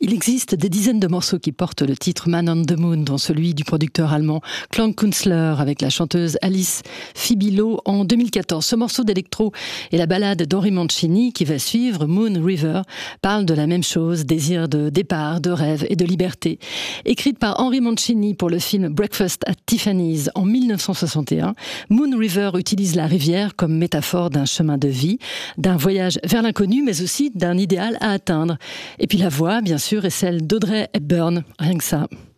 Il existe des dizaines de morceaux qui portent le titre Man on the Moon, dont celui du producteur allemand Klangkünstler avec la chanteuse Alice Fibilo en 2014. Ce morceau d'électro et la ballade d'Henry Mancini qui va suivre, Moon River, parlent de la même chose, désir de départ, de rêve et de liberté. Écrite par Henry Mancini pour le film Breakfast at Tiffany's en 1961, Moon River utilise la rivière comme métaphore d'un chemin de vie, d'un voyage vers l'inconnu, mais aussi d'un idéal à atteindre. Et puis la voix, bien sûr, est celle d'Audrey Hepburn, rien que ça.